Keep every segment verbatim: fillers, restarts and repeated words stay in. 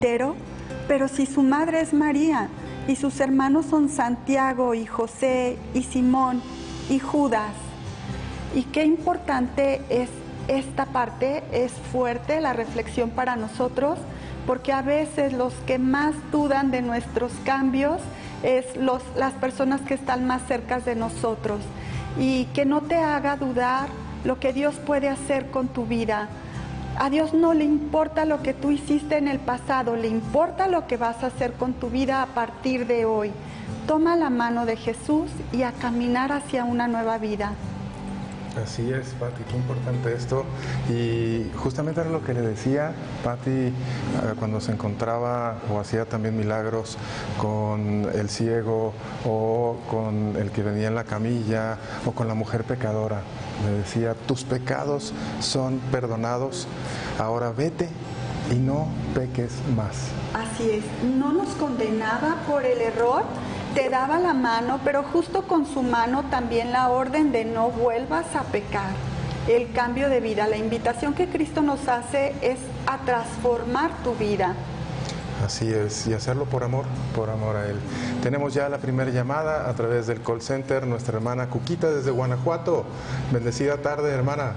pero si su madre es María y sus hermanos son Santiago y José y Simón y Judas. Y qué importante es esta parte, es fuerte la reflexión para nosotros, porque a veces los que más dudan de nuestros cambios es los, las personas que están más cerca de nosotros. Y que no te haga dudar lo que Dios puede hacer con tu vida. A Dios no le importa lo que tú hiciste en el pasado, le importa lo que vas a hacer con tu vida a partir de hoy. Toma la mano de Jesús y a caminar hacia una nueva vida. Así es, Pati, qué importante esto. Y justamente era lo que le decía Pati cuando se encontraba o hacía también milagros con el ciego o con el que venía en la camilla o con la mujer pecadora. Le decía, tus pecados son perdonados, ahora vete y no peques más. Así es, no nos condenaba por el error, te daba la mano, pero justo con su mano también la orden de no vuelvas a pecar. El cambio de vida, la invitación que Cristo nos hace es a transformar tu vida. Así es, y hacerlo por amor, por amor a Él. Tenemos ya la primera llamada a través del call center, nuestra hermana Cuquita desde Guanajuato. Bendecida tarde, hermana.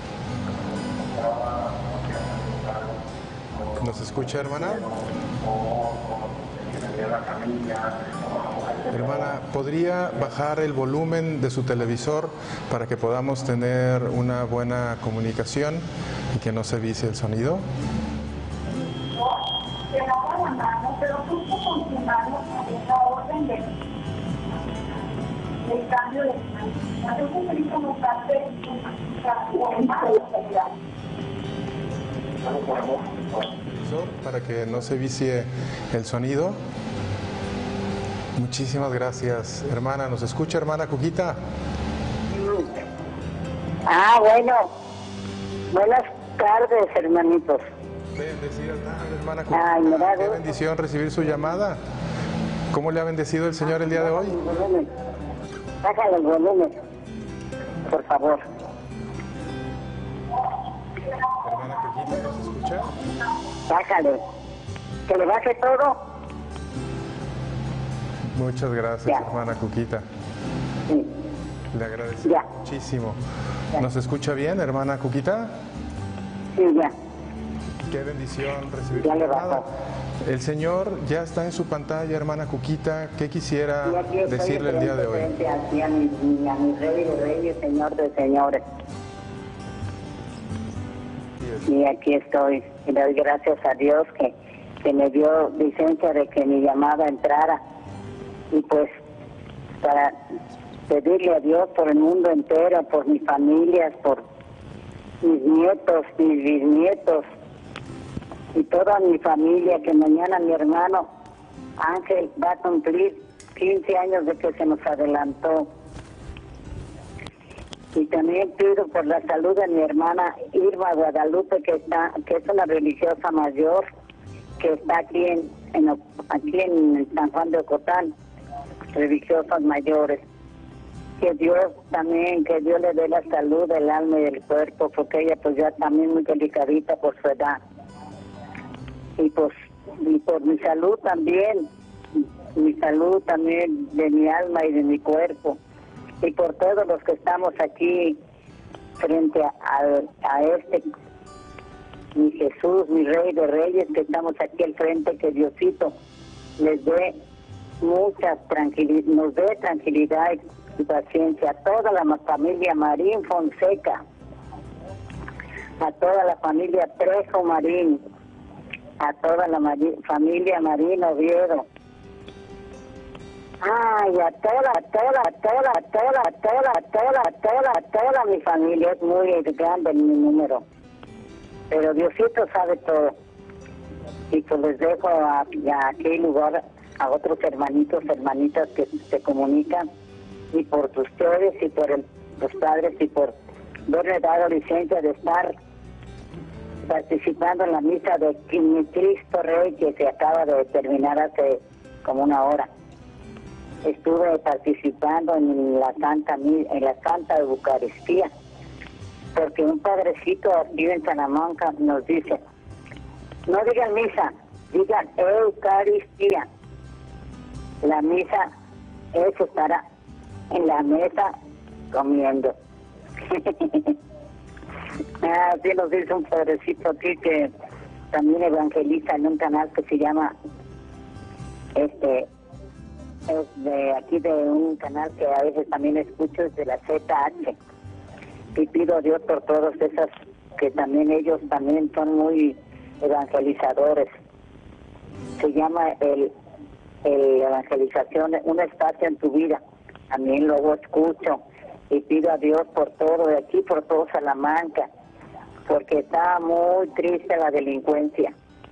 ¿Nos escucha, hermana? Hermana, ¿podría bajar el volumen de su televisor para que podamos tener una buena comunicación y que no se vicie el sonido? Se lava la mano, pero justo con su mano también la orden de el cambio de mano. Entonces Cristo nos hace transformar la vida. Para que no se vicie el sonido. Muchísimas gracias, hermana. ¿Nos escucha, hermana Cuquita? Ah, bueno. Buenas tardes, hermanitos. Bendecida tarde, hermana Cuquita. Ay, mira, qué bendición recibir su llamada. ¿Cómo le ha bendecido el Señor el día de hoy? Bájale el volumen, por favor. Hermana Cuquita, ¿nos escucha? Bájale. Que le baje todo. Muchas gracias, ya. hermana Cuquita. Sí. Le agradezco ya. muchísimo. Ya. ¿Nos escucha bien, hermana Cuquita? Sí, ya. Qué bendición recibir ya su le llamada. bajó. El Señor ya está en su pantalla, hermana Cuquita. ¿Qué quisiera Sí, decirle el día de hoy? Frente aquí a mi, a mi Rey de Reyes, Señor de Señores. Y aquí estoy. Y le doy gracias a Dios que, que me dio licencia de que mi llamada entrara. Y pues, para pedirle a Dios por el mundo entero, por mis familias, por mis nietos, mis bisnietos, y toda mi familia, que mañana mi hermano Ángel va a cumplir quince años de que se nos adelantó. Y también pido por la salud de mi hermana Irma Guadalupe, que está, que es una religiosa mayor, que está aquí en, en aquí en San Juan de Ocotán, religiosas mayores. Que Dios también, que Dios le dé la salud del alma y del cuerpo, porque ella pues ya también muy delicadita por su edad. Y pues, y por mi salud también, mi salud también de mi alma y de mi cuerpo. Y por todos los que estamos aquí frente a, a, a este, mi Jesús, mi Rey de Reyes, que estamos aquí al frente, que Diosito les dé mucha tranquilidad, nos dé tranquilidad y paciencia a toda la familia Marín Fonseca, a toda la familia Trejo Marín, a toda la Mari, familia Marín Oviedo. Ay, a toda, a toda, a toda, a toda, a toda, a toda, a toda, a toda mi familia. Es muy grande mi número, pero Diosito sabe todo. Y pues les dejo a, a aquí lugar a otros hermanitos, hermanitas que se comunican, y por ustedes y por el, los padres, y por haberme dado licencia de estar participando en la misa de mi Cristo Rey, que se acaba de terminar hace como una hora. Estuve participando en la Santa en la Santa Eucaristía, porque un padrecito aquí en Salamanca nos dice: no digan misa, Digan Eucaristía. La misa es estar en la mesa comiendo. Así nos dice un padrecito aquí que también evangeliza en un canal que se llama, este, es de aquí de un canal que a veces también escucho, es de la Z H. Y pido a Dios por todos esos que también ellos también son muy evangelizadores. Se llama el, el evangelización, un espacio en tu vida. También luego escucho y pido a Dios por todo de aquí, por todo Salamanca, porque está muy triste la delincuencia.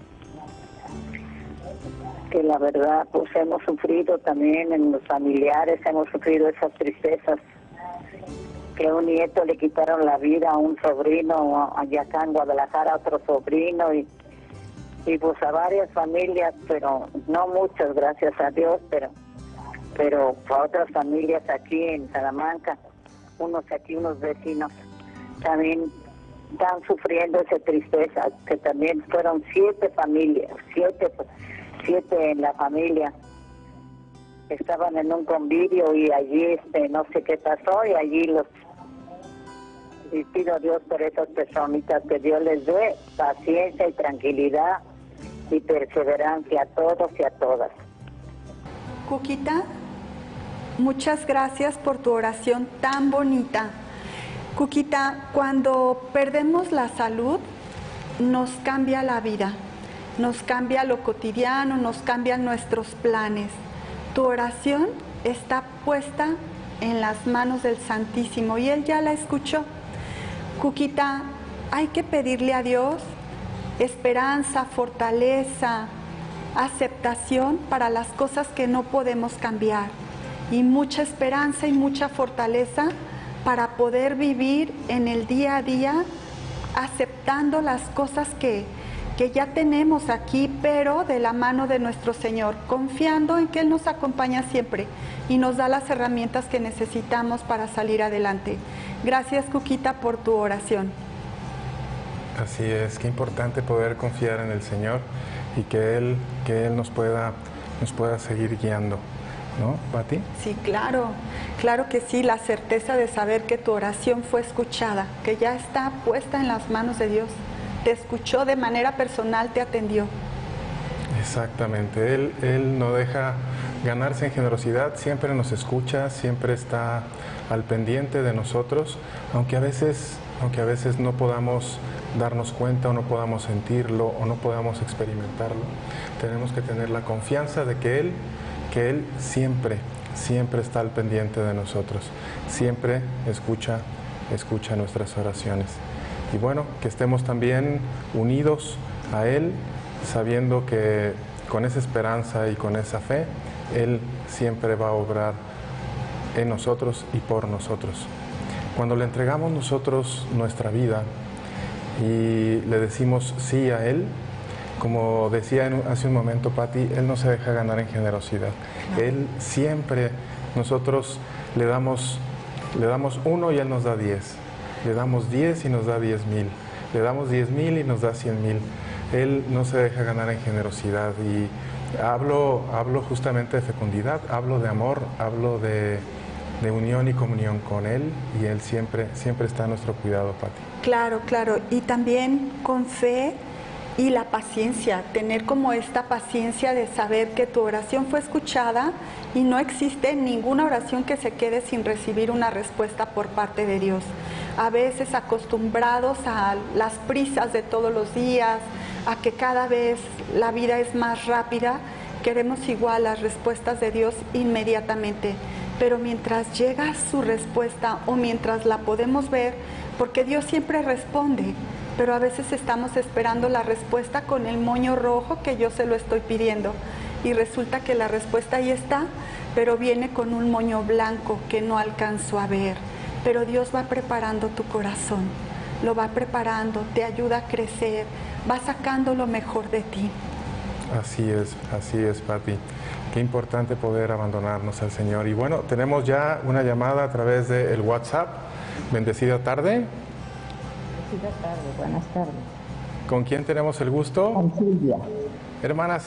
Que la verdad, pues hemos sufrido también en los familiares, hemos sufrido esas tristezas. Que un nieto le quitaron la vida a un sobrino allá acá en Guadalajara, a otro sobrino, y, y pues a varias familias, pero no muchas, gracias a Dios, pero pero a otras familias aquí en Salamanca, unos aquí, unos vecinos, también están sufriendo esa tristeza, que también fueron siete familias, siete, siete en la familia. Estaban en un convivio y allí este no sé qué pasó y allí los y pido a Dios por esas personitas, que Dios les dé paciencia y tranquilidad y perseverancia a todos y a todas. Cuquita, muchas gracias por tu oración tan bonita. Cuquita, cuando perdemos la salud, nos cambia la vida, nos cambia lo cotidiano, nos cambian nuestros planes. Tu oración está puesta en las manos del Santísimo y Él ya la escuchó. Cuquita, hay que pedirle a Dios esperanza, fortaleza, aceptación para las cosas que no podemos cambiar y mucha esperanza y mucha fortaleza para poder vivir en el día a día aceptando las cosas que, que ya tenemos aquí, pero de la mano de nuestro Señor, confiando en que Él nos acompaña siempre y nos da las herramientas que necesitamos para salir adelante. Gracias, Cuquita, por tu oración. Así es, qué importante poder confiar en el Señor y que Él, que Él nos pueda, nos pueda seguir guiando, ¿no, Pati? Sí, claro, claro que sí, la certeza de saber que tu oración fue escuchada, que ya está puesta en las manos de Dios. Te escuchó de manera personal, te atendió. Exactamente, Él, Él no deja ganarse en generosidad, siempre nos escucha, siempre está al pendiente de nosotros, aunque a veces, aunque a veces no podamos darnos cuenta o no podamos sentirlo o no podamos experimentarlo, tenemos que tener la confianza de que Él, que Él siempre, siempre está al pendiente de nosotros, siempre escucha, escucha nuestras oraciones. Y bueno, que estemos también unidos a Él, sabiendo que con esa esperanza y con esa fe, Él siempre va a obrar en nosotros y por nosotros. Cuando le entregamos nosotros nuestra vida y le decimos sí a Él, como decía hace un momento Pati, Él no se deja ganar en generosidad. No. Él siempre, nosotros le damos, le damos uno y Él nos da diez. Le damos diez y nos da diez mil. Le damos diez mil y nos da cien mil. Él no se deja ganar en generosidad. Y hablo, hablo justamente de fecundidad, hablo de amor, hablo de, de unión y comunión con Él. Y Él siempre, siempre está a nuestro cuidado, Pati. Claro, claro. Y también con fe y la paciencia, tener como esta paciencia de saber que tu oración fue escuchada y no existe ninguna oración que se quede sin recibir una respuesta por parte de Dios. A veces acostumbrados a las prisas de todos los días, a que cada vez la vida es más rápida, queremos igual las respuestas de Dios inmediatamente. Pero mientras llega su respuesta o mientras la podemos ver, porque Dios siempre responde, pero a veces estamos esperando la respuesta con el moño rojo que yo se lo estoy pidiendo y resulta que la respuesta ahí está, pero viene con un moño blanco que no alcanzo a ver. Pero Dios va preparando tu corazón, lo va preparando, te ayuda a crecer, va sacando lo mejor de ti. Así es, así es, Pati. Qué importante poder abandonarnos al Señor. Y bueno, tenemos ya una llamada a través del WhatsApp. Bendecida tarde. Bendecida tarde, buenas tardes. ¿Con quién tenemos el gusto? Con Silvia. Hermanas